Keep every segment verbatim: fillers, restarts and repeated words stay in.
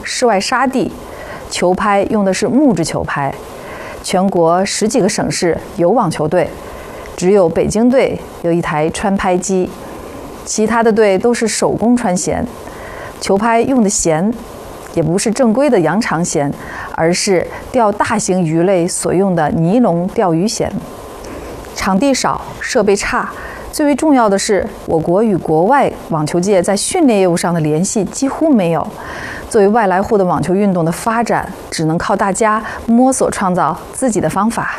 室外沙地，球拍用的是木质球拍。全国十几个省市有网球队，只有北京队有一台穿拍机，其他的队都是手工穿弦。球拍用的弦也不是正规的羊肠弦，而是钓大型鱼类所用的尼龙钓鱼弦。场地少，设备差，最为重要的是，我国与国外网球界在训练业务上的联系几乎没有。作为外来户的网球运动的发展，只能靠大家摸索创造自己的方法。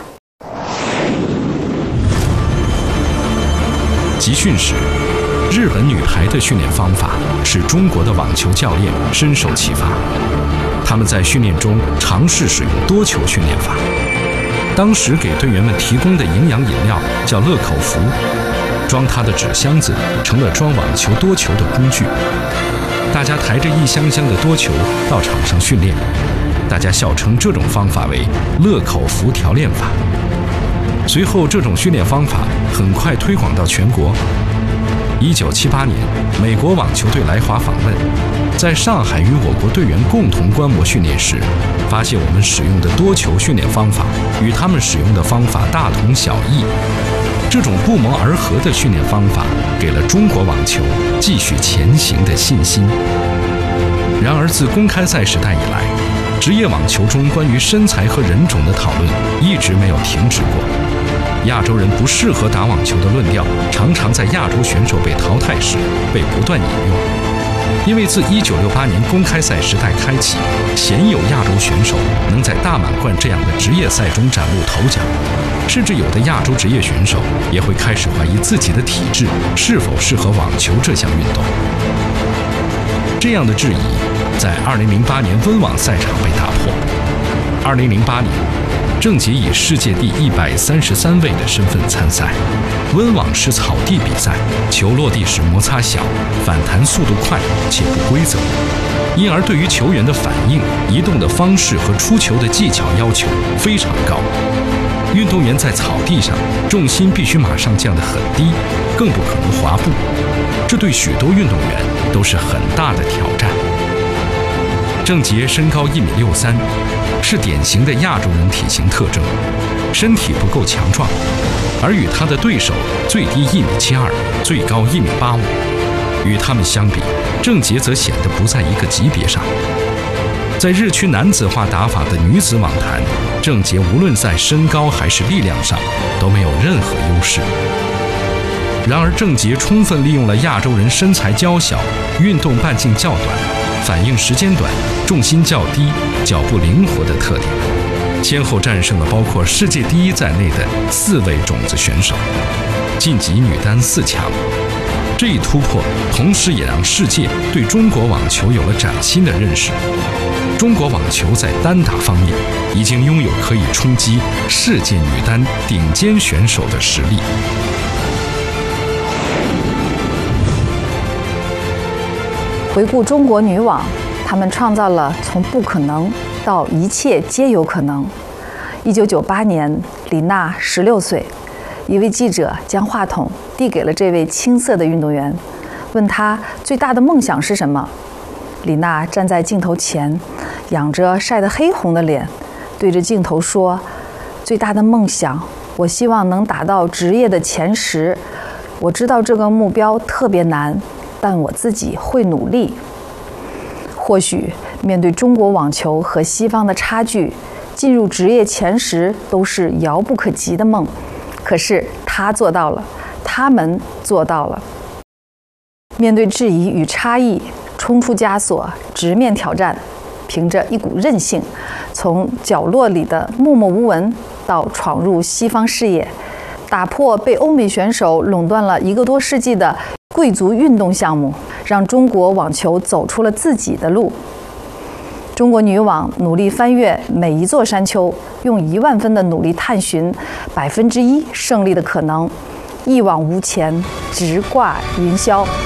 集训时，日本女排的训练方法使中国的网球教练深受启发。他们在训练中尝试使用多球训练法。当时给队员们提供的营养饮料叫乐口福，装它的纸箱子成了装网球多球的工具。大家抬着一箱箱的多球到场上训练，大家笑称这种方法为乐口福调练法。随后，这种训练方法很快推广到全国。一九七八年，美国网球队来华访问，在上海与我国队员共同观摩训练时，发现我们使用的多球训练方法与他们使用的方法大同小异。这种不谋而合的训练方法给了中国网球继续前行的信心。然而，自公开赛时代以来，职业网球中关于身材和人种的讨论一直没有停止过。亚洲人不适合打网球的论调，常常在亚洲选手被淘汰时被不断引用。因为自一九六八年公开赛时代开启，鲜有亚洲选手能在大满贯这样的职业赛中崭露头角，甚至有的亚洲职业选手也会开始怀疑自己的体质是否适合网球这项运动。这样的质疑在二零零八年温网赛场被打破。二零零八年，郑洁以世界第一百三十三位的身份参赛。温网是草地比赛，球落地时摩擦小，反弹速度快且不规则，因而对于球员的反应、移动的方式和出球的技巧要求非常高。运动员在草地上重心必须马上降得很低，更不可能滑步，这对许多运动员都是很大的挑战。郑洁身高一米六三，是典型的亚洲人体型特征，身体不够强壮，而与他的对手最低一米七二，最高一米八五，与他们相比，郑洁则显得不在一个级别上。在日趋男子化打法的女子网坛，郑洁无论在身高还是力量上都没有任何优势。然而，郑洁充分利用了亚洲人身材娇小、运动半径较短、反应时间短、重心较低、脚步灵活的特点，先后战胜了包括世界第一在内的四位种子选手，晋级女单四强。这一突破，同时也让世界对中国网球有了崭新的认识。中国网球在单打方面已经拥有可以冲击世界女单顶尖选手的实力。 回顾中国女网，她们创造了从不可能到一切皆有可能。一九九八年，李娜十六岁，一位记者将话筒递给了这位青涩的运动员，问她最大的梦想是什么。李娜站在镜头前，仰着晒得黑红的脸，对着镜头说：“最大的梦想，我希望能达到职业的前十。我知道这个目标特别难，但我自己会努力。”或许面对中国网球和西方的差距，进入职业前十都是遥不可及的梦。可是他做到了，他们做到了。面对质疑与差异，冲出枷锁，直面挑战，凭着一股韧性，从角落里的默默无闻到闯入西方视野，打破被欧美选手垄断了一个多世纪的贵族运动项目，让中国网球走出了自己的路。中国女网努力翻越每一座山丘，用一万分的努力探寻百分之一胜利的可能，一往无前，直挂云霄。